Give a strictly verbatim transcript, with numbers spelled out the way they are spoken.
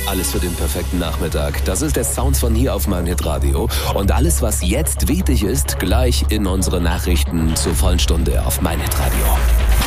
Alles für den perfekten Nachmittag. Das ist der Sound von hier auf meinhitradio. Und alles, was jetzt wichtig ist, gleich in unsere Nachrichten zur vollen Stunde auf meinhitradio.